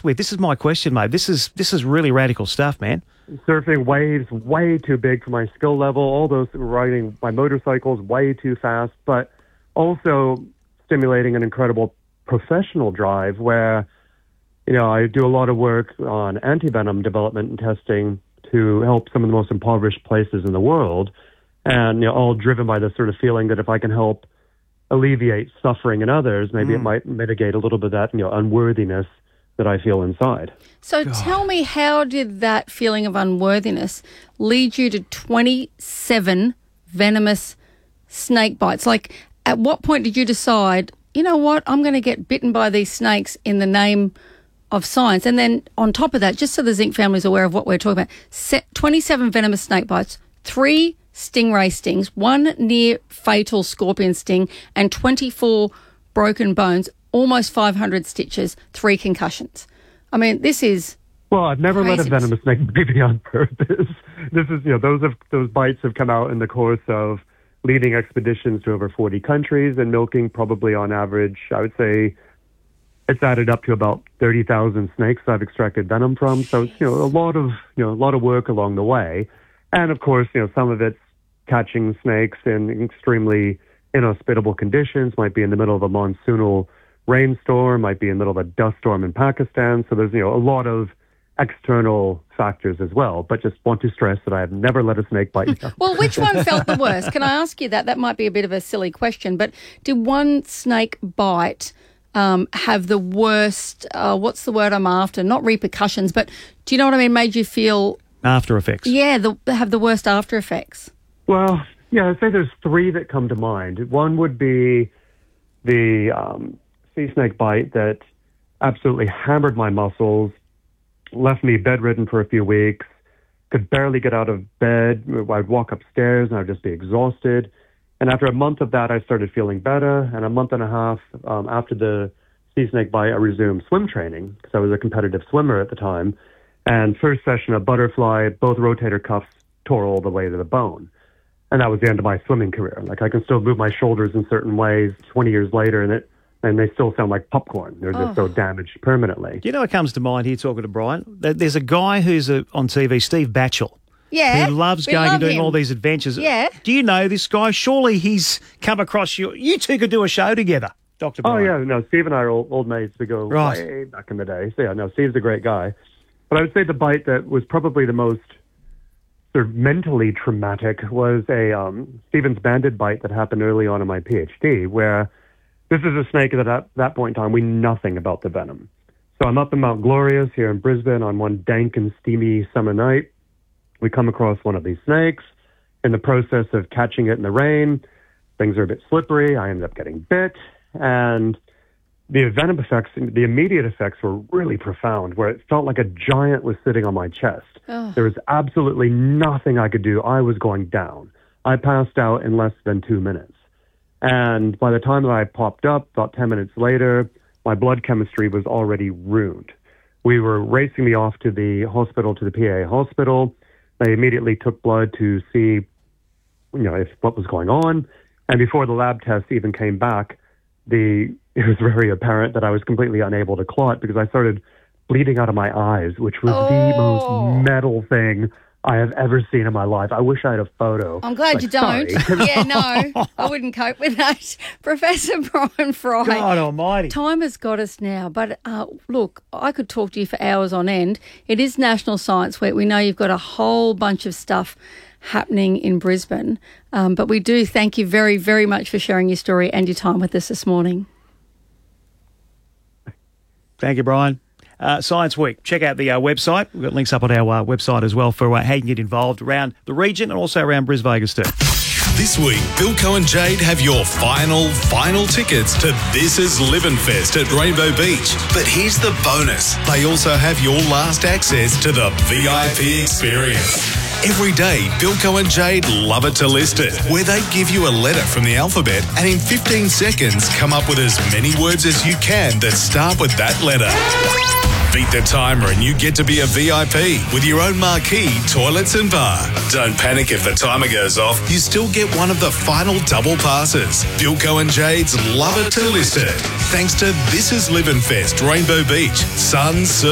with? This is my question, mate. This is really radical stuff, man. Surfing waves way too big for my skill level. All those riding my motorcycles way too fast, but also stimulating an incredible professional drive where, I do a lot of work on antivenom development and testing to help some of the most impoverished places in the world. And, all driven by this sort of feeling that if I can help alleviate suffering in others, maybe it might mitigate a little bit of that, unworthiness that I feel inside. So tell me, how did that feeling of unworthiness lead you to 27 venomous snake bites? Like, at what point did you decide, you know what, I'm going to get bitten by these snakes in the name of science? And then on top of that, just so the Zinc family is aware of what we're talking about, 27 venomous snake bites, 3 stingray stings, 1 near fatal scorpion sting, and 24 broken bones, almost 500 stitches, 3 concussions. I mean, this is... Well, I've never let a craziness. venomous snake bite me on purpose. This is, those bites have come out in the course of leading expeditions to over 40 countries and milking probably on average, I would say, it's added up to about 30,000 snakes I've extracted venom from. So it's, a lot of work along the way. And of course, some of it's catching snakes in extremely inhospitable conditions, might be in the middle of a monsoonal rainstorm, might be in the middle of a dust storm in Pakistan. So there's, a lot of external factors as well. But just want to stress that I have never let a snake bite me. Well, which one felt the worst? Can I ask you that? That might be a bit of a silly question, but did one snake bite have the worst, what's the word I'm after? Not repercussions, but do you know what I mean? Made you feel... After effects. Yeah, have the worst after effects. Well, yeah, I'd say there's 3 that come to mind. One would be the sea snake bite that absolutely hammered my muscles, left me bedridden for a few weeks, could barely get out of bed. I'd walk upstairs and I'd just be exhausted. And after a month of that, I started feeling better. And a month and a half after the sea snake bite, I resumed swim training because I was a competitive swimmer at the time. And first session of butterfly, both rotator cuffs tore all the way to the bone. And that was the end of my swimming career. Like, I can still move my shoulders in certain ways 20 years later, and they still sound like popcorn. They're just so damaged permanently. You know what comes to mind here talking to Brian? There's a guy who's on TV, Steve Batchel. Yeah. He loves going and doing all these adventures. Yeah. Do you know this guy? Surely he's come across you. You two could do a show together, Dr. Brian. Oh, yeah. No, Steve and I are old mates. We go way back in the day. So, yeah, no, Steve's a great guy. But I would say the bite that was probably the most sort of mentally traumatic was a Stevens banded bite that happened early on in my PhD, where this is a snake that at that point in time we knew nothing about the venom. So I'm up in Mount Glorious here in Brisbane on one dank and steamy summer night. We come across one of these snakes. In the process of catching it in the rain, things are a bit slippery. I ended up getting bit, and the venom effects, the immediate effects were really profound, where it felt like a giant was sitting on my chest. Oh. There was absolutely nothing I could do. I was going down. I passed out in less than 2 minutes. And by the time that I popped up, about 10 minutes later, my blood chemistry was already ruined. We were racing me off to the hospital, to the PA hospital. They immediately took blood to see, if what was going on. And before the lab tests even came back, it was very apparent that I was completely unable to clot because I started bleeding out of my eyes, which was the most metal thing I have ever seen in my life. I wish I had a photo. I'm glad you don't. Sorry. Yeah, no, I wouldn't cope with that. Professor Brian Fry. God almighty. Time has got us now, but look, I could talk to you for hours on end. It is National Science Week. We know you've got a whole bunch of stuff happening in Brisbane, but we do thank you very, very much for sharing your story and your time with us this morning. Thank you, Brian. Science Week. Check out the website. We've got links up on our website as well for how you can get involved around the region and also around Bris Vegas too. This week, Bilko and Jade have your final tickets to This Is Livin' Fest at Rainbow Beach. But here's the bonus. They also have your last access to the VIP experience. Every day, Bilko and Jade love it to list it, where they give you a letter from the alphabet and in 15 seconds come up with as many words as you can that start with that letter. Beat the timer and you get to be a VIP with your own marquee, toilets and bar. Don't panic if the timer goes off. You still get one of the final double passes. Bilko and Jade's Love It to List It. Thanks to This Is Livin' Fest, Rainbow Beach, Sun,